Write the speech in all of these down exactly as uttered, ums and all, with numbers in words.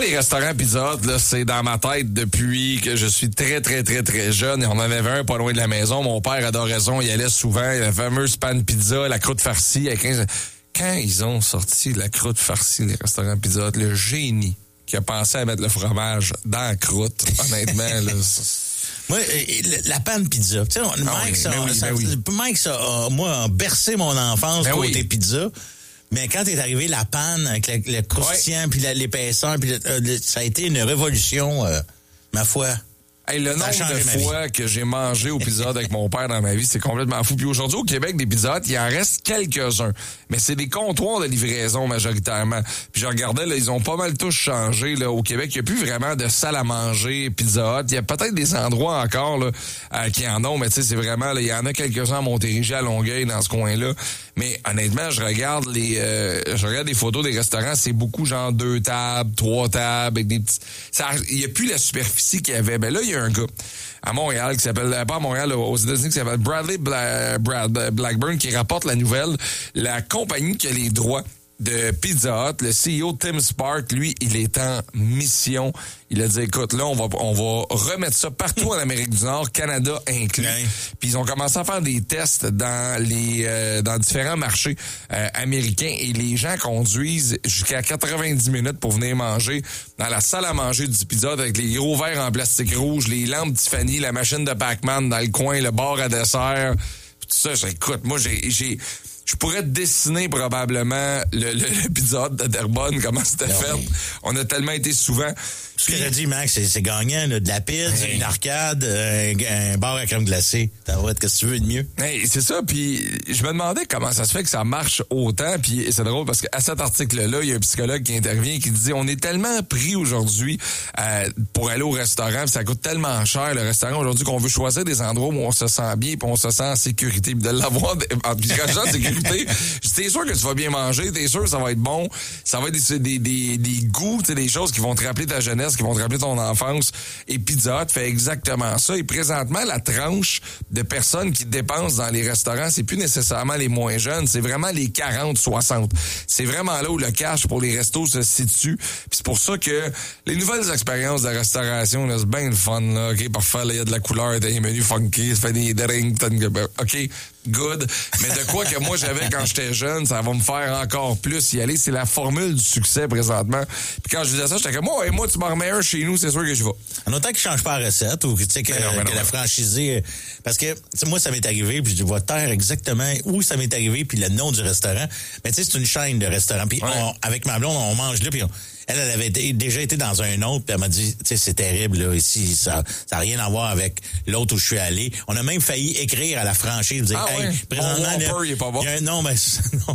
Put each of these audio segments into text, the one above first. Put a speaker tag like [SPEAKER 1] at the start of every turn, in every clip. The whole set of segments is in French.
[SPEAKER 1] les restaurants Pizza Hut, là, c'est dans ma tête depuis que je suis très, très, très, très jeune. Et on en avait un pas loin de la maison. Mon père adorait raison, il allait souvent. La fameuse pan pizza, la croûte farcie. À quinze... Quand ils ont sorti la croûte farcie, les restaurants Pizza Hut, le génie qui a pensé à mettre le fromage dans la croûte, honnêtement, là...
[SPEAKER 2] Moi, la panne pizza. Tu sais, ah Mike, oui, ça, oui, ça, oui. Mike, ça a, moi, a bercé mon enfance ben côté oui. pizza. Mais quand est arrivé la panne avec le, le croustillant, puis ouais. l'épaisseur, puis ça a été une révolution, euh, ma foi.
[SPEAKER 1] Hey, le nombre de fois que j'ai mangé au Pizza Hut avec mon père dans ma vie, c'est complètement fou. Puis aujourd'hui, au Québec, des Pizza Hut, il en reste quelques-uns. Mais c'est des comptoirs de livraison majoritairement. Puis je regardais, là, ils ont pas mal tous changé. Là, au Québec, il n'y a plus vraiment de salle à manger, Pizza Hut. Il y a peut-être des endroits encore là, euh, qui en ont, mais tu sais, c'est vraiment, là, il y en a quelques-uns à Montérégie, à Longueuil, dans ce coin-là. Mais honnêtement, je regarde les euh, je regarde les photos des restaurants, c'est beaucoup genre deux tables, trois tables, avec des petits. Il n'y a plus la superficie qu'il y avait. Ben là, il y a un gars à Montréal qui s'appelle, pas à Montréal, aux États-Unis, qui s'appelle Bradley Bla, Brad, Blackburn, qui rapporte la nouvelle. La compagnie qui a les droits de Pizza Hut, le C E O Tim Spark, lui, il est en mission. Il a dit, écoute, là, on va on va remettre ça partout en Amérique du Nord, Canada inclus. Ouais. Puis ils ont commencé à faire des tests dans les euh, dans différents marchés euh, américains et les gens conduisent jusqu'à quatre-vingt-dix minutes pour venir manger dans la salle à manger du Pizza Hut avec les gros verres en plastique rouge, les lampes Tiffany, la machine de Pac-Man dans le coin, le bar à dessert. Tout ça, j'écoute, moi, j'ai... j'ai Je pourrais dessiner probablement le, le, le Pizza Hut de Terrebonne, comment c'était non, fait. Oui. On a tellement été souvent.
[SPEAKER 2] Ce que t'as dit, Max, c'est, c'est gagnant, là, de la pizza, hey. Une arcade, un, un bar à crème glacée. T'as qu'est-ce que tu veux de mieux?
[SPEAKER 1] Hey, c'est ça, puis je me demandais comment ça se fait que ça marche autant, puis c'est drôle parce qu'à cet article-là, il y a un psychologue qui intervient et qui dit on est tellement pris aujourd'hui euh, pour aller au restaurant, ça coûte tellement cher le restaurant aujourd'hui qu'on veut choisir des endroits où on se sent bien, puis on se sent en sécurité, puis de l'avoir. Puis quand je dis en sécurité, t'es sûr que tu vas bien manger, t'es sûr que ça va être bon, ça va être des des des, des goûts, des choses qui vont te rappeler ta jeunesse, qui vont te rappeler ton enfance. Et Pizza Hut fait exactement ça. Et présentement, la tranche de personnes qui dépensent dans les restaurants, c'est plus nécessairement les moins jeunes, c'est vraiment les quarante soixante. C'est vraiment là où le cash pour les restos se situe. Puis c'est pour ça que les nouvelles expériences de restauration, là, c'est bien le fun, là. OK, parfait, il y a de la couleur, des menus funky, ça fait des drinks, OK, good. Mais de quoi que moi j'avais quand j'étais jeune, ça va me faire encore plus y aller. C'est la formule du succès présentement. Puis quand je disais ça, j'étais comme, moi, et moi, tu m'en remets un chez nous, c'est sûr que je vais.
[SPEAKER 2] En autant qu'il change pas la recette ou tu sais que, ben non, ben non, que la franchisée. Parce que moi, ça m'est arrivé, puis je vais taire exactement où ça m'est arrivé, puis le nom du restaurant. Mais tu sais, c'est une chaîne de restaurants. Puis ouais. Avec ma blonde, on mange là, puis on, elle, elle avait été, déjà été dans un autre, puis elle m'a dit, tu sais, c'est terrible, là, ici, ça ça a rien à voir avec l'autre où je suis allé. On a même failli écrire à la franchise, dire,
[SPEAKER 1] ah,
[SPEAKER 2] hey,
[SPEAKER 1] ouais.
[SPEAKER 2] présentement,
[SPEAKER 1] bon, là, il est pas bon.
[SPEAKER 2] Y a un, non, mais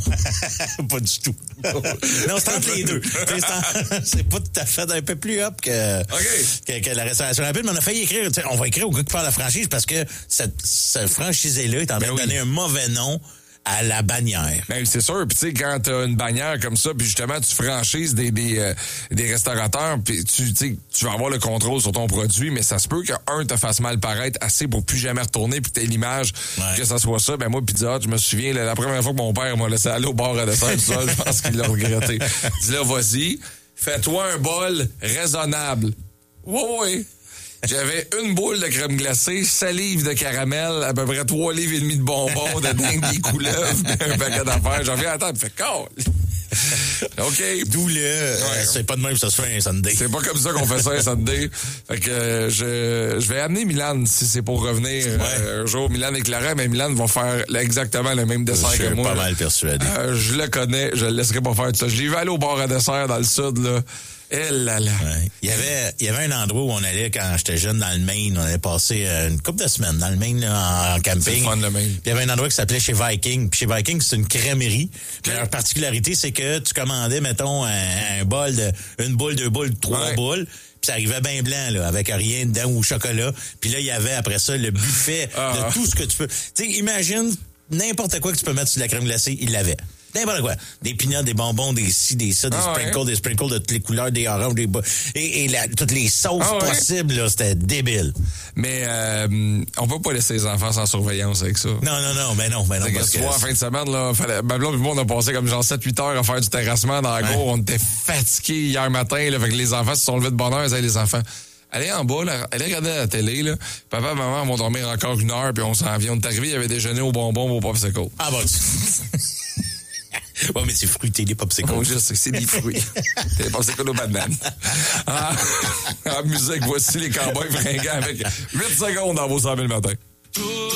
[SPEAKER 2] non, pas du tout. Non, c'est entre les deux. C'est, en, c'est pas tout à fait un peu plus up que, okay. que, que la restauration rapide, mais on a failli écrire, on va écrire au gars qui fait la franchise parce que cette, cette franchisée-là est en train ben de oui. donner un mauvais nom à la bannière.
[SPEAKER 1] Ben, c'est sûr. Puis tu sais, quand t'as une bannière comme ça, puis justement, tu franchises des des, euh, des restaurateurs, puis tu sais, tu vas avoir le contrôle sur ton produit, mais ça se peut qu'un te fasse mal paraître assez pour plus jamais retourner, puis que t'aies l'image ouais. que ça soit ça. Ben moi, Pizza Hut, je me souviens, la, la première fois que mon père m'a laissé aller au bar à dessert tout seul, je pense qu'il l'a regretté. Dis là, vas-y, fais-toi un bol raisonnable. Ouais, ouais. J'avais une boule de crème glacée, salive de caramel, à peu près trois livres et demi de bonbons, de dingue des couleuvres, un paquet d'affaires. J'en viens à table, fait call. OK.
[SPEAKER 2] D'où le euh, ouais. C'est pas de même que ça se fait un Sunday.
[SPEAKER 1] C'est pas comme ça qu'on fait ça un Sunday. Fait que euh, je, je vais amener Milan si c'est pour revenir ouais. euh, un jour. Milan et Clara, mais Milan vont faire exactement le même dessert
[SPEAKER 2] je
[SPEAKER 1] que moi.
[SPEAKER 2] Je suis pas mal persuadé.
[SPEAKER 1] Euh, je le connais, je le laisserai pas faire tout ça. Je l'ai vu aller au bar à dessert dans le sud, là. Eh là là.
[SPEAKER 2] Ouais. Il y avait il y avait un endroit où on allait quand j'étais jeune dans le Maine, on allait passer une couple de semaines dans le Maine là, en camping.
[SPEAKER 1] C'est fun le Maine.
[SPEAKER 2] Puis il y avait un endroit qui s'appelait chez Viking. Puis chez Viking, c'est une crèmerie. Puis leur particularité, c'est que tu commandais mettons un, un bol de une boule, deux boules, trois ouais. boules. Puis ça arrivait bien blanc là, avec rien dedans ou chocolat. Puis là il y avait après ça le buffet ah. de tout ce que tu peux. Tu sais, imagine n'importe quoi que tu peux mettre sur de la crème glacée, il l'avait. N'importe quoi. Des pinottes, des bonbons, des ci, des ça, des
[SPEAKER 1] ah
[SPEAKER 2] sprinkles,
[SPEAKER 1] ouais.
[SPEAKER 2] des sprinkles de toutes les couleurs, des oranges, des bas. Et, et la, toutes les sauces
[SPEAKER 1] ah ouais.
[SPEAKER 2] possibles, là, c'était débile.
[SPEAKER 1] Mais euh, on peut pas laisser les enfants sans surveillance avec ça.
[SPEAKER 2] Non, non, non, mais non, mais non.
[SPEAKER 1] C'est que tu vois, en fin de semaine, là, fallait, ma blonde et moi, on a passé comme genre sept huit heures à faire du terrassement dans la
[SPEAKER 2] ouais.
[SPEAKER 1] cour. On était fatigués hier matin, là, fait que les enfants se sont levés de bonne heure, ils disaient, les enfants, allez en bas, là, allez regarder la télé, là. Papa et maman vont dormir encore une heure, puis on s'en vient. On est arrivé, il y avait déjeuné au bonbon, au popsicle.
[SPEAKER 2] Ah bon, ouais, mais c'est fruité, les popsicles.
[SPEAKER 1] Oh, je sais, c'est des fruits. C'est des popsicles aux bananes. Ah, en musique, voici les cowboys fringants avec huit secondes dans vos cent mille matin.